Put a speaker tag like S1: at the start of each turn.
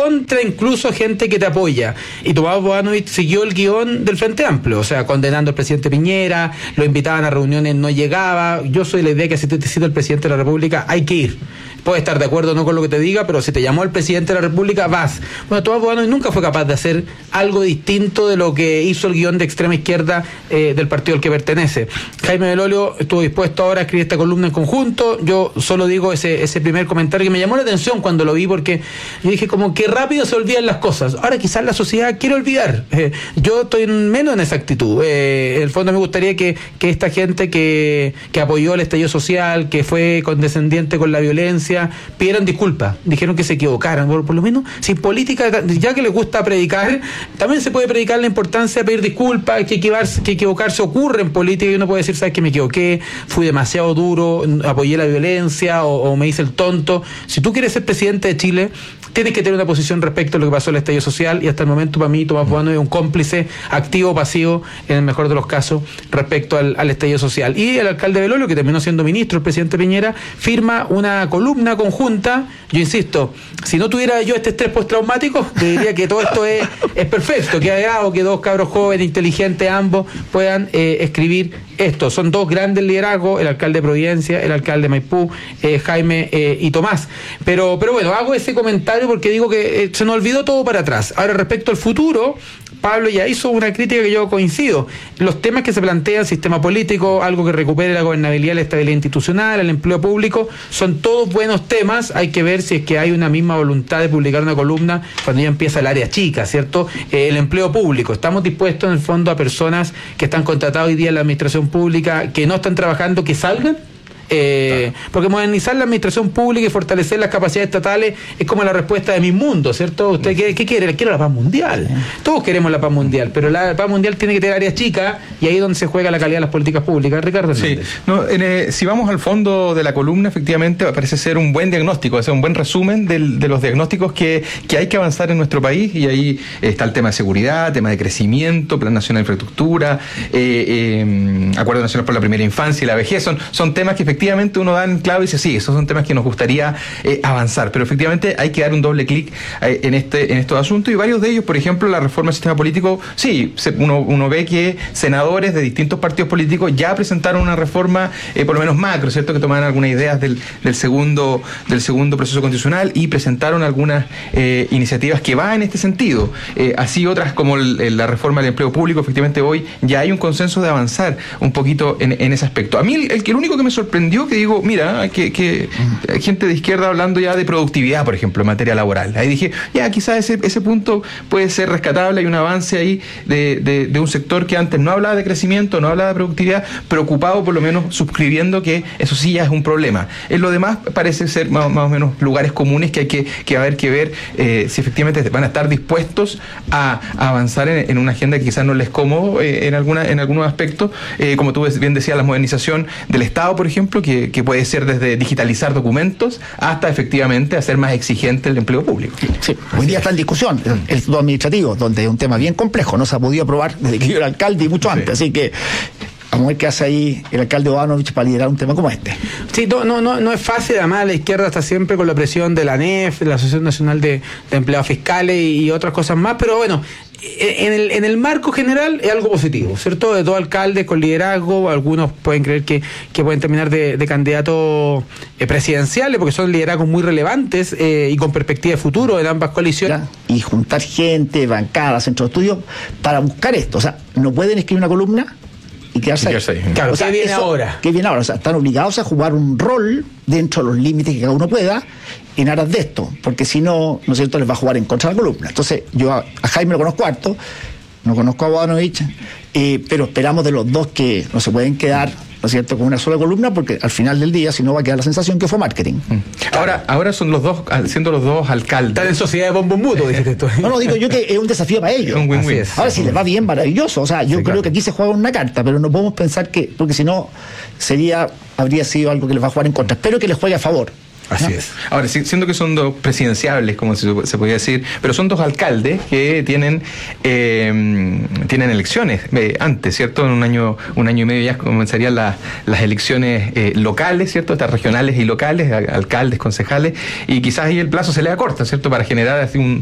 S1: contra incluso gente que te apoya. Y Tomás Boanovich siguió el guión del Frente Amplio, o sea, condenando al presidente Piñera, lo invitaban a reuniones, no llegaba. Yo soy de la idea que si te cita el presidente de la República, hay que ir. Puedes estar de acuerdo o no con lo que te diga, pero si te llamó el presidente de la República, vas. Bueno, Tomás Boanovich nunca fue capaz de hacer algo distinto de lo que hizo el guión de extrema izquierda del partido al que pertenece. Jaime Belolio estuvo dispuesto ahora a escribir esta columna en conjunto. Yo solo digo ese primer comentario que me llamó la atención cuando lo vi, porque yo dije como que rápido se olvidan las cosas. Ahora quizás la sociedad quiere olvidar. Yo estoy menos en esa actitud. En el fondo me gustaría que esta gente que apoyó el estallido social, que fue condescendiente con la violencia, pidieron disculpas, dijeron que se equivocaron, por lo menos, si política, ya que les gusta predicar, también se puede predicar la importancia de pedir disculpas, que equivocarse ocurre en política, y uno puede decir, sabes que me equivoqué, fui demasiado duro, apoyé la violencia, o me hice el tonto. Si tú quieres ser presidente de Chile, tienes que tener una posición respecto a lo que pasó en el estallido social, y hasta el momento para mí Tomás Boanovich es un cómplice activo o pasivo, en el mejor de los casos, respecto al estallido social. Y el alcalde Belolio, que terminó siendo ministro, el presidente Piñera, firma una columna conjunta. Yo insisto, si no tuviera yo este estrés postraumático, te diría que todo esto es perfecto, que haga que dos cabros jóvenes, inteligentes ambos, puedan escribir esto. Son dos grandes liderazgos, el alcalde de Providencia, el alcalde de Maipú, Jaime y Tomás. Pero bueno, hago ese comentario porque digo que se nos olvidó todo para atrás. Ahora, respecto al futuro, Pablo ya hizo una crítica que yo coincido. Los temas que se plantean, sistema político, algo que recupere la gobernabilidad, la estabilidad institucional, el empleo público, son todos buenos temas. Hay que ver si es que hay una misma voluntad de publicar una columna cuando ya empieza el área chica, ¿cierto? El empleo público. Estamos dispuestos, en el fondo, a personas que están contratadas hoy día en la administración pública, que no están trabajando, que salgan. Porque modernizar la administración pública y fortalecer las capacidades estatales es como la respuesta de mi mundo, ¿cierto? ¿Usted qué quiere? Quiero la paz mundial. Todos queremos la paz mundial, pero la paz mundial tiene que tener áreas chicas, y ahí es donde se juega la calidad de las políticas públicas. Ricardo Hernández.
S2: Sí. No, si vamos al fondo de la columna, efectivamente parece ser un buen diagnóstico, un buen resumen de los diagnósticos que hay que avanzar en nuestro país, y ahí está el tema de seguridad, tema de crecimiento, Plan Nacional de Infraestructura, Acuerdo Nacional por la Primera Infancia y la Vejez. Son temas que efectivamente uno da en clave y dice, sí, esos son temas que nos gustaría avanzar, pero efectivamente hay que dar un doble clic en estos asuntos, y varios de ellos, por ejemplo, la reforma del sistema político, sí, uno ve que senadores de distintos partidos políticos ya presentaron una reforma, por lo menos macro, ¿cierto?, que tomaron algunas ideas del segundo proceso constitucional y presentaron algunas iniciativas que van en este sentido. Así otras como la reforma del empleo público, efectivamente hoy ya hay un consenso de avanzar un poquito en ese aspecto. A mí el único que me sorprendió, que digo, mira, que hay gente de izquierda hablando ya de productividad, por ejemplo, en materia laboral. Ahí dije, ya, quizás ese punto puede ser rescatable, hay un avance ahí de un sector que antes no hablaba de crecimiento, no hablaba de productividad, preocupado, por lo menos suscribiendo que eso sí ya es un problema. En lo demás parece ser más o menos lugares comunes que hay que haber que ver si efectivamente van a estar dispuestos a avanzar en una agenda que quizás no les es cómodo en algunos aspectos, como tú bien decías, la modernización del Estado, por ejemplo, que puede ser desde digitalizar documentos hasta efectivamente hacer más exigente el empleo público.
S3: Sí, hoy día está en discusión el Estatuto Administrativo, donde es un tema bien complejo, no se ha podido aprobar desde que yo era alcalde y mucho antes, así que vamos a ver qué hace ahí el alcalde Boanovich para liderar un tema como este.
S1: Sí, no es fácil. Además, la izquierda está siempre con la presión de la ANEF, de la Asociación Nacional de Empleados Fiscales y otras cosas más, pero bueno, en el marco general es algo positivo, ¿cierto? De dos alcaldes con liderazgo, algunos pueden creer que pueden terminar de candidatos presidenciales, porque son liderazgos muy relevantes y con perspectiva de futuro en ambas coaliciones.
S3: Y juntar gente, bancadas, centros de estudio, para buscar esto. O sea, no pueden escribir una columna y quedarse ahí.
S1: Claro,
S3: o sea,
S1: ¿qué viene ahora?
S3: ¿Qué viene ahora? O sea, están obligados a jugar un rol dentro de los límites que cada uno pueda en aras de esto, porque si no, ¿no es cierto?, les va a jugar en contra de la columna. Entonces, yo a Jaime lo conozco harto, no conozco a Boanovich, pero esperamos de los dos que no se pueden quedar, ¿no es cierto?, con una sola columna, porque al final del día, si no, va a quedar la sensación que fue marketing.
S2: Ahora son los dos, siendo los dos alcaldes.
S1: Están en sociedad de bombo mutuo, dijiste tú.
S3: No, digo yo que es un desafío para ellos.
S2: Un win-win.
S3: Ahora, si les va bien, maravilloso. O sea, yo creo que aquí se juega una carta, pero no podemos pensar que, porque si no, habría sido algo que les va a jugar en contra. Espero que les juegue a favor.
S2: Así es. Ahora, siento que son dos presidenciables, como se podría decir, pero son dos alcaldes que tienen elecciones antes, ¿cierto? En un año y medio ya comenzarían las elecciones locales, ¿cierto? Estas regionales y locales, alcaldes, concejales, y quizás ahí el plazo se le acorta, ¿cierto? Para generar así